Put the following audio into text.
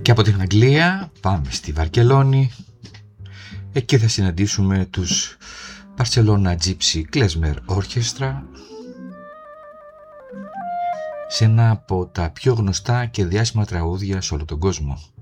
Και από την Αγγλία πάμε στη Βαρκελόνη. Εκεί θα συναντήσουμε τους Barcelona Gypsy Klezmer Orchestra σε ένα από τα πιο γνωστά και διάσημα τραγούδια σε όλο τον κόσμο.